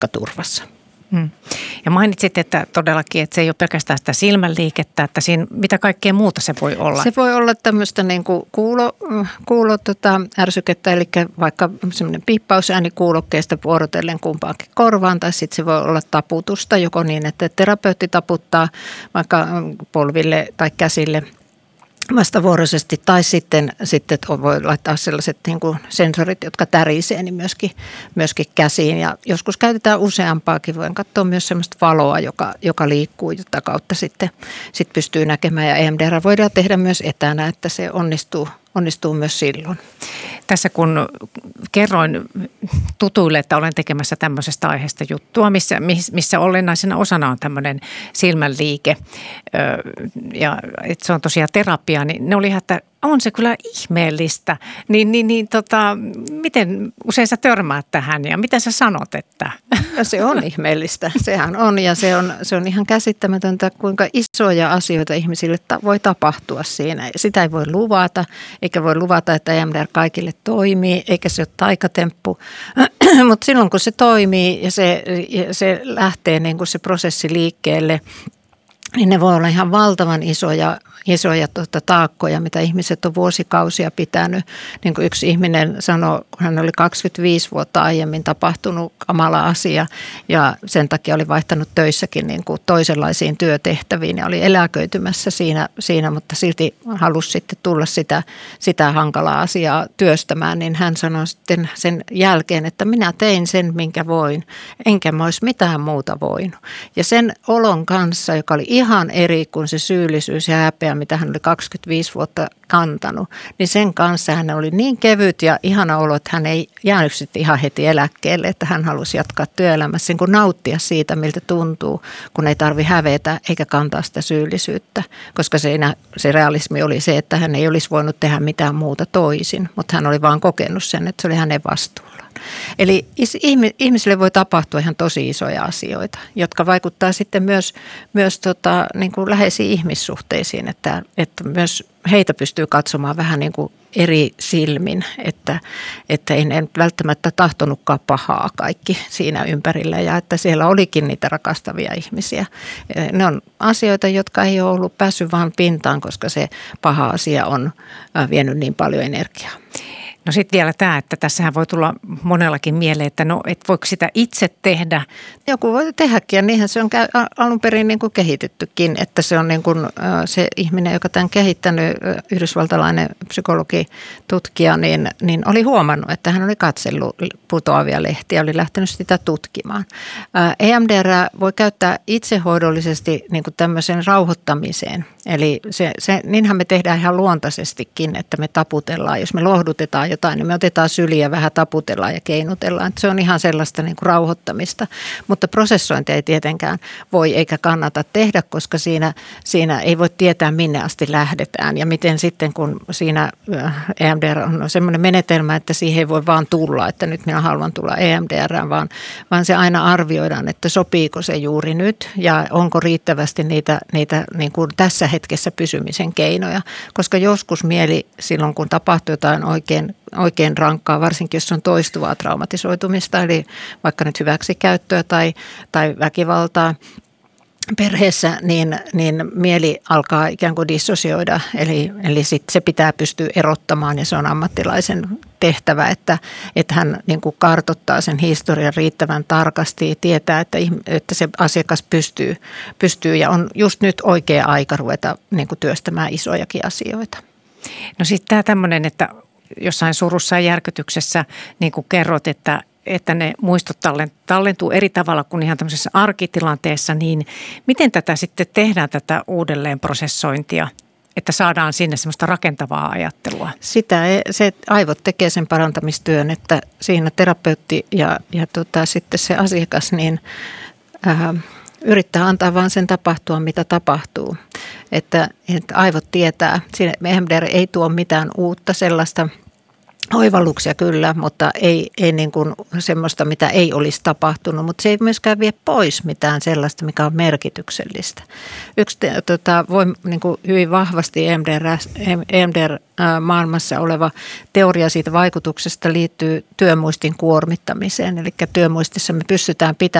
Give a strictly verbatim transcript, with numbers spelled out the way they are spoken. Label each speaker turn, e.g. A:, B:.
A: turvassa.
B: Hmm. Ja mainitsit, että todellakin, että se ei ole pelkästään sitä silmänliikettä, että siinä mitä kaikkea muuta se voi olla?
A: Se voi olla tämmöistä niin kuin kuulo, kuulo tota, ärsykettä, eli vaikka semmoinen piippausääni kuulokkeesta vuorotellen kumpaankin korvaan, tai sitten se voi olla taputusta, joko niin, että terapeutti taputtaa vaikka polville tai käsille vastavuoroisesti, tai sitten, sitten voi laittaa sellaiset niin kuin sensorit, jotka tärisee, niin myöskin, myöskin käsiin. Ja joskus käytetään useampaakin. Voin katsoa myös sellaista valoa, joka, joka liikkuu, jota kautta sitten sit pystyy näkemään. Ja E M D R voidaan tehdä myös etänä, että se onnistuu, onnistuu myös silloin.
B: Tässä kun kerroin tutuille, että olen tekemässä tämmöisestä aiheesta juttua, missä, missä olennaisena osana on tämmöinen silmänliike ja että se on tosiaan terapia, niin ne oli ihan, että on se kyllä ihmeellistä. Niin, niin, niin tota, miten usein sä törmäät tähän ja mitä sä sanot, että?
A: No se on ihmeellistä, sehän on ja se on, se on ihan käsittämätöntä, kuinka isoja asioita ihmisille ta- voi tapahtua siinä. Sitä ei voi luvata, eikä voi luvata, että E M D R kaikille toimii, eikä se ole taikatemppu. Mutta silloin kun se toimii ja se, ja se lähtee niin kuin se prosessi liikkeelle, niin ne voi olla ihan valtavan isoja, isoja tuota, taakkoja, mitä ihmiset on vuosikausia pitänyt. Niin kuin yksi ihminen sanoi, kun hän oli kaksikymmentäviisi vuotta aiemmin tapahtunut kamala asia ja sen takia oli vaihtanut töissäkin niin kuin toisenlaisiin työtehtäviin ja oli eläköitymässä siinä, siinä mutta silti halusi sitten tulla sitä, sitä hankalaa asiaa työstämään. Niin hän sanoi sitten sen jälkeen, että minä tein sen, minkä voin, enkä mä olisi mitään muuta voinut. Ja sen olon kanssa, joka oli ihan eri kuin se syyllisyys ja häpeä, mitä hän oli kaksikymmentäviisi vuotta kantanut, niin sen kanssa hän oli niin kevyt ja ihana olo, että hän ei jäänyt sitten ihan heti eläkkeelle, että hän halusi jatkaa työelämässä, niin kuin nauttia siitä, miltä tuntuu, kun ei tarvi hävetä eikä kantaa sitä syyllisyyttä, koska siinä, se realismi oli se, että hän ei olisi voinut tehdä mitään muuta toisin, mutta hän oli vaan kokenut sen, että se oli hänen vastuullaan. Eli ihmisille voi tapahtua ihan tosi isoja asioita, jotka vaikuttaa sitten myös, myös tota, niin kuin läheisiin ihmissuhteisiin, että, että myös heitä pystyy katsomaan vähän niin kuin eri silmin, että, että ei ne välttämättä tahtonutkaan pahaa kaikki siinä ympärillä ja että siellä olikin niitä rakastavia ihmisiä. Ne on asioita, jotka ei ole ollut päässyt vaan pintaan, koska se paha asia on vienyt niin paljon energiaa.
B: No sitten vielä tämä, että tässähän voi tulla monellakin mieleen, että no et voiko sitä itse tehdä?
A: Joku voi tehdäkin ja niinhän se on alun perin niin kuin kehitettykin, että se on niin kuin se ihminen, joka tämän kehittänyt, yhdysvaltalainen psykologi, tutkija, niin, niin oli huomannut, että hän oli katsellut putoavia lehtiä, oli lähtenyt sitä tutkimaan. E M D R voi käyttää itsehoidollisesti niin kuin tämmöiseen rauhoittamiseen, eli se, se, niinhän me tehdään ihan luontaisestikin, että me taputellaan, jos me lohdutetaan jotain, niin me otetaan syliä, vähän taputellaan ja keinutellaan. Että se on ihan sellaista niin kuin rauhoittamista, mutta prosessointia ei tietenkään voi eikä kannata tehdä, koska siinä, siinä ei voi tietää, minne asti lähdetään. Ja miten sitten, kun siinä E M D R on semmoinen menetelmä, että siihen ei voi vaan tulla, että nyt minä haluan tulla E M D R:ään, vaan, vaan se aina arvioidaan, että sopiiko se juuri nyt ja onko riittävästi niitä, niitä niin kuin tässä hetkessä pysymisen keinoja. Koska joskus mieli silloin, kun tapahtuu jotain oikein oikein rankkaa, varsinkin jos on toistuvaa traumatisoitumista, eli vaikka nyt hyväksikäyttöä tai, tai väkivaltaa perheessä, niin, niin mieli alkaa ikään kuin dissosioida, eli, eli sit se pitää pystyä erottamaan ja se on ammattilaisen tehtävä, että, että hän niin kuin kartoittaa sen historian riittävän tarkasti ja tietää, että, että se asiakas pystyy, pystyy ja on just nyt oikea aika ruveta niin kuin työstämään isojakin asioita.
B: No sitten tämä tämmöinen, että jossain surussa ja järkytyksessä, niin kuin kerrot, että, että ne muistot tallentuu eri tavalla kuin ihan tämmöisessä arkitilanteessa, niin miten tätä sitten tehdään, tätä uudelleenprosessointia, että saadaan sinne semmoista rakentavaa ajattelua?
A: Sitä se aivot tekee sen parantamistyön, että siinä terapeutti ja, ja tota, sitten se asiakas niin äh, yrittää antaa vaan sen tapahtua, mitä tapahtuu. Että, että aivot tietää, siinä E M D R ei tuo mitään uutta sellaista, Oivalluksia kyllä, mutta ei, ei niin kuin semmoista, mitä ei olisi tapahtunut, mutta se ei myöskään vie pois mitään sellaista, mikä on merkityksellistä. Yksi tota, voi niin kuin hyvin vahvasti E M D R-maailmassa oleva teoria siitä vaikutuksesta liittyy työmuistin kuormittamiseen, eli työmuistissa me pystytään pitämään